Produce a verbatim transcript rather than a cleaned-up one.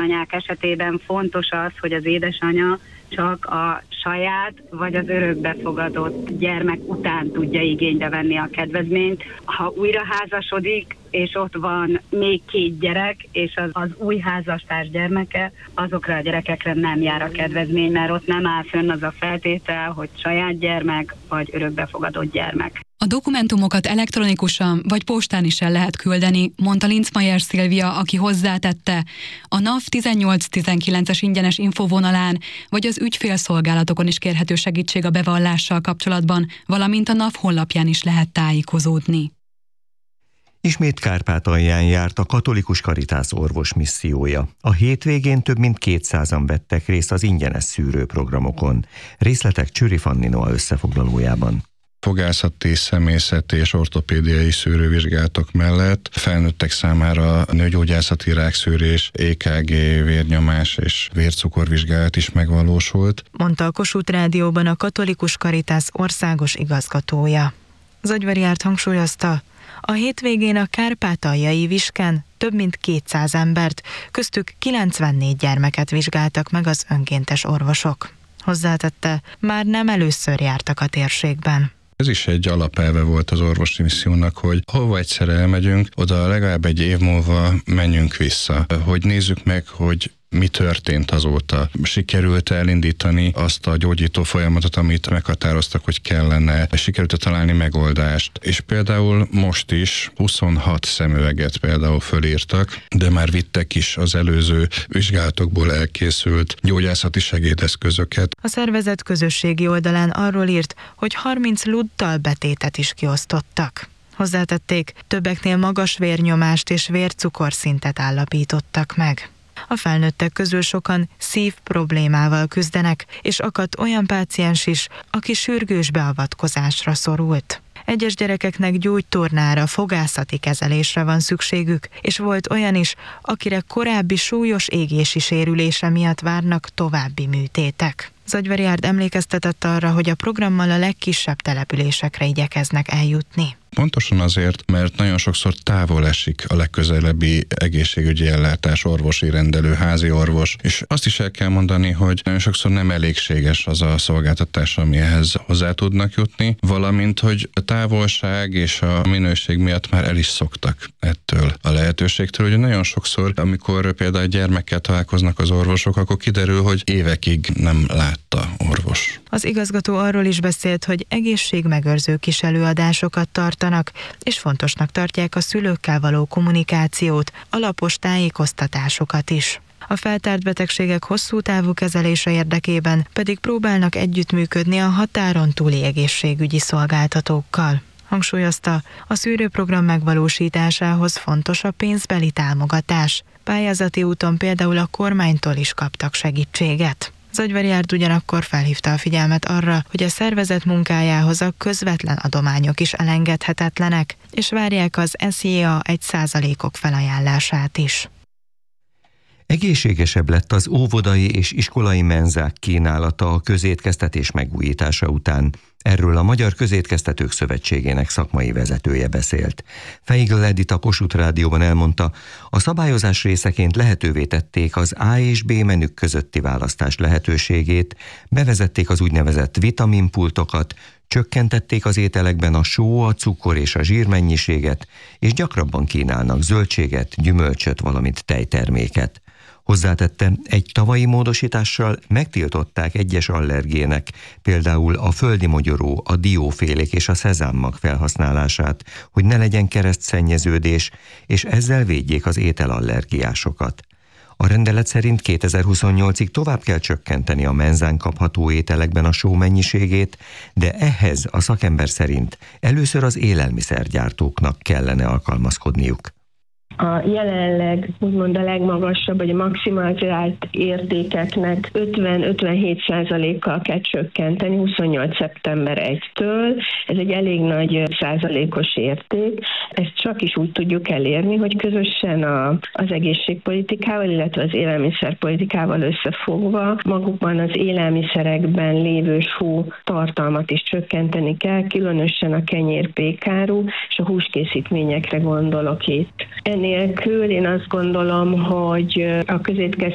édesanyák esetében fontos az, hogy az édesanya csak a saját vagy az örökbefogadott gyermek után tudja igénybe venni a kedvezményt. Ha újra házasodik, és ott van még két gyerek, és az, az új házastárs gyermeke, azokra a gyerekekre nem jár a kedvezmény, mert ott nem áll fönn az a feltétel, hogy saját gyermek vagy örökbefogadott gyermek. A dokumentumokat elektronikusan vagy postán is el lehet küldeni, mondta Linzmeier Szilvia, aki hozzátette, a NAV tizennyolc tizenkilences ingyenes infovonalán vagy az ügyfélszolgálatokon is kérhető segítség a bevallással kapcsolatban, valamint a NAV honlapján is lehet tájékozódni. Ismét Kárpátalján járt a Katolikus Caritas orvos missziója. A hétvégén több mint kétszázan vettek részt az ingyenes szűrőprogramokon. Részletek Csüri Fanninoa összefoglalójában. Fogászati, személyzeti és ortopédiai szűrővizsgálatok mellett felnőttek számára nőgyógyászati rákszűrés, é ká gé, vérnyomás és vércukorvizsgálat is megvalósult, mondta a Kossuth Rádióban a Katolikus Caritas országos igazgatója. Zagyvariárt hangsúlyozta, a hétvégén a kárpátaljai Visken több mint kétszáz embert, köztük kilencvennégy gyermeket vizsgáltak meg az önkéntes orvosok. Hozzátette, már nem először jártak a térségben. Ez is egy alapelve volt az orvosi missziónak, hogy hova egyszer elmegyünk, oda legalább egy év múlva menjünk vissza, hogy nézzük meg, hogy mi történt azóta. Sikerült elindítani azt a gyógyító folyamatot, amit meghatároztak, hogy kellene. Sikerült találni megoldást. És például most is huszonhat szemüveget például fölírtak, de már vittek is az előző vizsgálatokból elkészült gyógyászati segédeszközöket. A szervezet közösségi oldalán arról írt, hogy harminc luddal betétet is kiosztottak. Hozzátették, többeknél magas vérnyomást és vércukorszintet állapítottak meg. A felnőttek közül sokan szív problémával küzdenek, és akadt olyan páciens is, aki sürgős beavatkozásra szorult. Egyes gyerekeknek gyógytornára, fogászati kezelésre van szükségük, és volt olyan is, akire korábbi súlyos égési sérülése miatt várnak további műtétek. Zagyvariárd emlékeztetett arra, hogy a programmal a legkisebb településekre igyekeznek eljutni. Pontosan azért, mert nagyon sokszor távol esik a legközelebbi egészségügyi ellátás, orvosi rendelő, házi orvos, és azt is el kell mondani, hogy nagyon sokszor nem elégséges az a szolgáltatás, amihez hozzá tudnak jutni, valamint, hogy a távolság és a minőség miatt már el is szoktak ettől a lehetőségtől, hogy nagyon sokszor, amikor például a gyermekkel találkoznak az orvosok, akkor kiderül, hogy évekig nem látta orvos. Az igazgató arról is beszélt, hogy egészségmegőrző kis előadásokat tartanak, és fontosnak tartják a szülőkkel való kommunikációt, alapos tájékoztatásokat is. A feltárt betegségek hosszú távú kezelése érdekében pedig próbálnak együttműködni a határon túli egészségügyi szolgáltatókkal. Hangsúlyozta, a szűrőprogram megvalósításához fontos a pénzbeli támogatás. Pályázati úton például a kormánytól is kaptak segítséget. Zagyvariárd ugyanakkor felhívta a figyelmet arra, hogy a szervezet munkájához a közvetlen adományok is elengedhetetlenek, és várják az es zé á egy százalékok felajánlását is. Egészségesebb lett az óvodai és iskolai menzák kínálata a közétkeztetés megújítása után. Erről a Magyar Közétkeztetők Szövetségének szakmai vezetője beszélt. Feigl Edit a Kossuth Rádióban elmondta, a szabályozás részeként lehetővé tették az A és B menük közötti választás lehetőségét, bevezették az úgynevezett vitaminpultokat, csökkentették az ételekben a só, a cukor és a zsír mennyiséget, és gyakrabban kínálnak zöldséget, gyümölcsöt, valamint tejterméket. Hozzátette, egy tavalyi módosítással megtiltották egyes allergének, például a földi mogyoró, a diófélék és a szezámmag felhasználását, hogy ne legyen keresztszennyeződés, és ezzel védjék az ételallergiásokat. A rendelet szerint kétezer-huszonnyolcig tovább kell csökkenteni a menzán kapható ételekben a só mennyiségét, de ehhez a szakember szerint először az élelmiszergyártóknak kellene alkalmazkodniuk. A jelenleg úgymond a legmagasabb, vagy a maximalizált értékeknek ötven-ötvenhét százalékkal kell csökkenteni huszonnyolc szeptember elsejétől. Ez egy elég nagy százalékos érték. Ezt csak is úgy tudjuk elérni, hogy közösen a, az egészségpolitikával, illetve az élelmiszerpolitikával összefogva magukban az élelmiszerekben lévő só tartalmat is csökkenteni kell, különösen a kenyér, pékáru és a húskészítményekre gondolok itt. Enélkül én azt gondolom, hogy a közétkeztetés